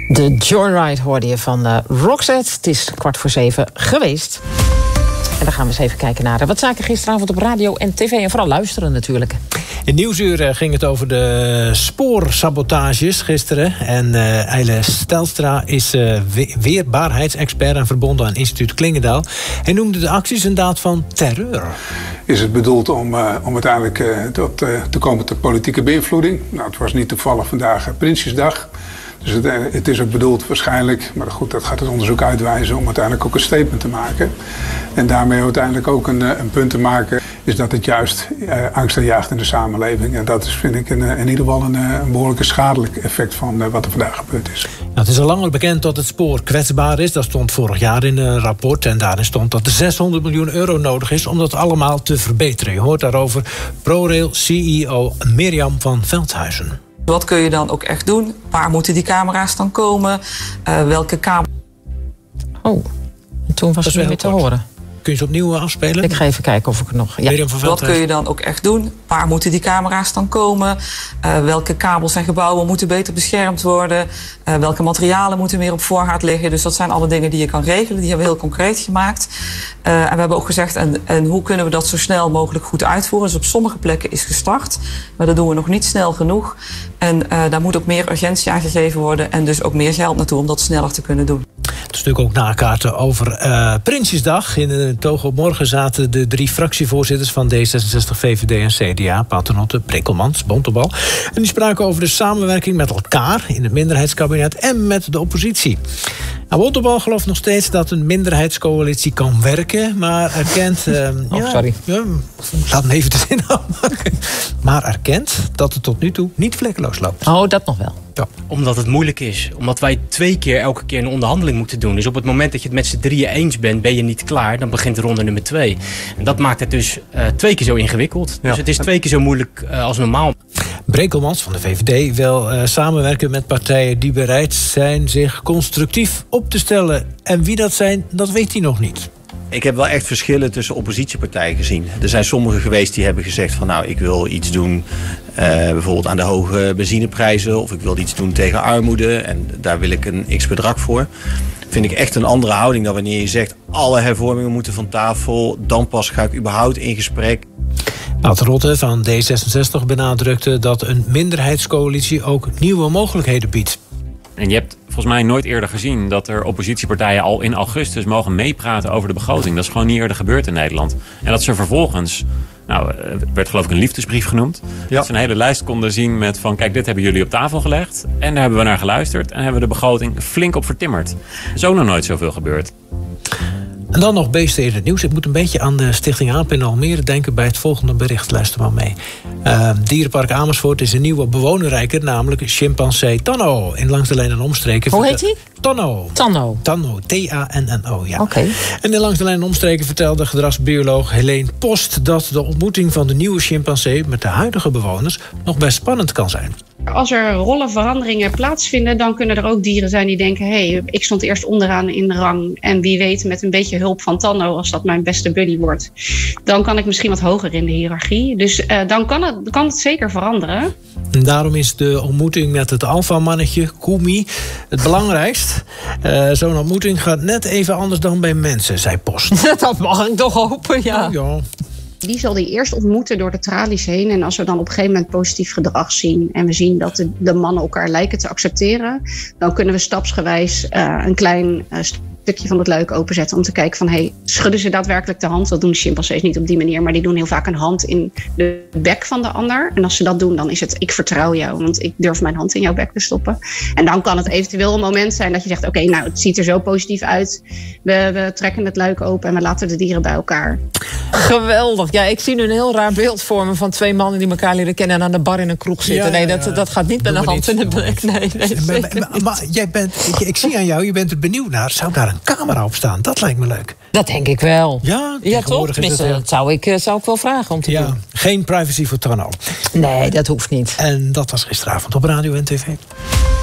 De Joyride hoorde je van Roxette. Het is 6:45 geweest. En dan gaan we eens even kijken naar wat zaken gisteravond op radio en tv. En vooral luisteren natuurlijk. In Nieuwsuur ging het over de spoorsabotages gisteren. En Eile Stelstra is weerbaarheidsexpert en verbonden aan instituut Klingendaal. Hij noemde de acties een daad van terreur. Is het bedoeld om uiteindelijk te komen tot politieke beïnvloeding? Nou, het was niet toevallig vandaag Prinsjesdag. Dus het is ook bedoeld waarschijnlijk, maar goed, dat gaat het onderzoek uitwijzen, om uiteindelijk ook een statement te maken. En daarmee uiteindelijk ook een punt te maken, is dat het juist angst aanjaagt in de samenleving. En dat is, vind ik, in ieder geval een behoorlijk schadelijk effect van wat er vandaag gebeurd is. Nou, het is al langer bekend dat het spoor kwetsbaar is. Dat stond vorig jaar in een rapport. En daarin stond dat er 600 miljoen euro nodig is om dat allemaal te verbeteren. Je hoort daarover ProRail CEO Mirjam van Veldhuizen. Wat kun je dan ook echt doen? Waar moeten die camera's dan komen? Welke camera's? Oh, en toen was het niet meer te horen. Kun je ze opnieuw afspelen? Ik ga even kijken of ik het nog... Ja. Wat kun je dan ook echt doen? Waar moeten die camera's dan komen? Welke kabels en gebouwen moeten beter beschermd worden? Welke materialen moeten meer op voorraad liggen? Dus dat zijn alle dingen die je kan regelen. Die hebben we heel concreet gemaakt. En we hebben ook gezegd, en hoe kunnen we dat zo snel mogelijk goed uitvoeren? Dus op sommige plekken is gestart. Maar dat doen we nog niet snel genoeg. En daar moet ook meer urgentie aan gegeven worden. En dus ook meer geld naartoe om dat sneller te kunnen doen. Het is natuurlijk ook nakaarten over Prinsjesdag. In de toog morgen zaten de 3 fractievoorzitters van D66, VVD en CDA... Paternotte, Brekelmans, Bontebal. En die spraken over de samenwerking met elkaar in het minderheidskabinet en met de oppositie. Nou, Bontebal gelooft nog steeds dat een minderheidscoalitie kan werken, maar erkent... sorry. Ja, laat me even de zin afmaken. Maar erkent dat het tot nu toe niet vlekkeloos loopt. Oh, dat nog wel. Ja. Omdat het moeilijk is. Omdat wij 2 keer elke keer een onderhandeling moeten doen. Dus op het moment dat je het met z'n drieën eens bent, ben je niet klaar. Dan begint ronde nummer 2. En dat maakt het dus 2 keer zo ingewikkeld. Ja. Dus het is 2 keer zo moeilijk als normaal. Brekelmans van de VVD wil samenwerken met partijen die bereid zijn zich constructief op te stellen. En wie dat zijn, dat weet hij nog niet. Ik heb wel echt verschillen tussen oppositiepartijen gezien. Er zijn sommigen geweest die hebben gezegd van nou, ik wil iets doen bijvoorbeeld aan de hoge benzineprijzen, of ik wil iets doen tegen armoede en daar wil ik een x-bedrag voor. Vind ik echt een andere houding dan wanneer je zegt alle hervormingen moeten van tafel, dan pas ga ik überhaupt in gesprek. Paternotte van D66 benadrukte dat een minderheidscoalitie ook nieuwe mogelijkheden biedt. En je hebt volgens mij nooit eerder gezien dat er oppositiepartijen al in augustus mogen meepraten over de begroting. Dat is gewoon niet eerder gebeurd in Nederland. En dat ze vervolgens, werd geloof ik een liefdesbrief genoemd. Ja. Dat ze een hele lijst konden zien met van kijk, dit hebben jullie op tafel gelegd. En daar hebben we naar geluisterd en hebben we de begroting flink op vertimmerd. Er is ook nog nooit zoveel gebeurd. En dan nog beesten in het nieuws. Ik moet een beetje aan de Stichting AAP in Almere denken bij het volgende bericht. Luister maar mee. Dierenpark Amersfoort is een nieuwe bewonerrijker, namelijk chimpansee Tanno. In Langs de Lijn en Omstreken. Hoe heet hij? Tanno. Tanno. Tanno, T-A-N-N-O, ja. Oké. En in Langs de Lijn en Omstreken vertelde gedragsbioloog Helene Post dat de ontmoeting van de nieuwe chimpansee met de huidige bewoners nog best spannend kan zijn. Als er rollenveranderingen plaatsvinden, dan kunnen er ook dieren zijn die denken, hey, ik stond eerst onderaan in de rang en wie weet met een beetje hulp van Tanno, als dat mijn beste buddy wordt, dan kan ik misschien wat hoger in de hiërarchie. Dus dan kan het zeker veranderen. En daarom is de ontmoeting met het alfamannetje, Kumi, het belangrijkst. Zo'n ontmoeting gaat net even anders dan bij mensen, zei Post. Dat mag ik toch hopen, ja. Ja. Die zal die eerst ontmoeten door de tralies heen. En als we dan op een gegeven moment positief gedrag zien en we zien dat de mannen elkaar lijken te accepteren, dan kunnen we stapsgewijs een klein stukje van het luik openzetten om te kijken van hey, schudden ze daadwerkelijk de hand? Dat doen de chimpansees niet op die manier, maar die doen heel vaak een hand in de bek van de ander. En als ze dat doen, dan is het ik vertrouw jou, want ik durf mijn hand in jouw bek te stoppen. En dan kan het eventueel een moment zijn dat je zegt oké, nou het ziet er zo positief uit. We trekken het luik open en we laten de dieren bij elkaar. Geweldig. Ja, ik zie nu een heel raar beeld voor me van 2 mannen die elkaar leren kennen en aan de bar in een kroeg zitten. Nee, dat gaat niet met een hand in de bek. Nee, maar jij bent, ik zie aan jou, je bent er benieuwd naar. Zou daar een camera op staan? Dat lijkt me leuk. Dat denk ik wel. Ja, toch? Tenminste, dat zou ik wel vragen om te doen. Geen privacy voor Tanno. Nee, dat hoeft niet. En dat was gisteravond op radio en tv.